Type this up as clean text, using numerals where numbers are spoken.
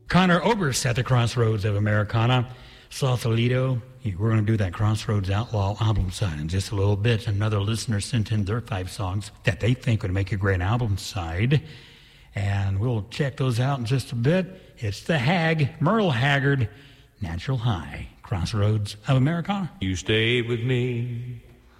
Connor Oberst at the Crossroads of Americana. Sausalito. We're going to do that Crossroads Outlaw album side in just a little bit. Another listener sent in their 5 songs that they think would make a great album side. And we'll check those out in just a bit. It's The Hag, Merle Haggard, Natural High, Crossroads of Americana. You stay with me